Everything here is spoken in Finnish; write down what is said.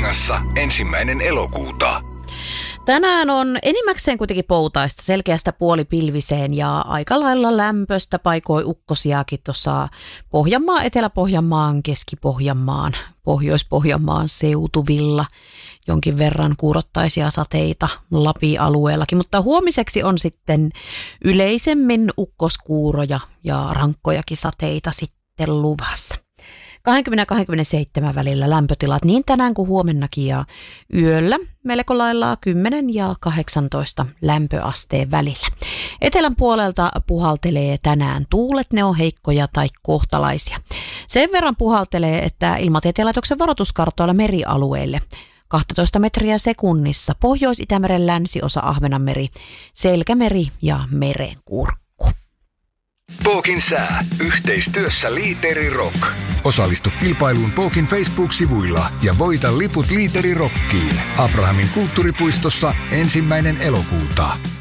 Savonlinnassa 1. elokuuta. Tänään on enimmäkseen kuitenkin poutaista, selkeästä puolipilviseen ja aika lailla lämpöstä, paikoi ukkosiakin tuossa Pohjanmaan, Etelä-Pohjanmaan, Keski-Pohjanmaan, Pohjois-Pohjanmaan seutuvilla. Jonkin verran kuurottaisia sateita Lapin-alueellakin, mutta huomiseksi on sitten yleisemmin ukkoskuuroja ja rankkojakin sateita sitten luvassa. 20-27 välillä lämpötilat niin tänään kuin huomennakin ja yöllä melko lailla 10 ja 18 lämpöasteen välillä. Etelän puolelta puhaltelee tänään tuulet, ne on heikkoja tai kohtalaisia. Sen verran puhaltelee, että Ilmatieteen laitoksen varoituskartoilla merialueille 12 metriä sekunnissa, Pohjois-Itämeren länsiosa, Ahvenanmeri, Selkämeri ja Merenkurkku. Pookin sää. Yhteistyössä Liiteri Rock. Osallistu kilpailuun Pookin Facebook-sivuilla ja voita liput Liiteri Rockiin. Abrahamin kulttuuripuistossa 1. elokuuta.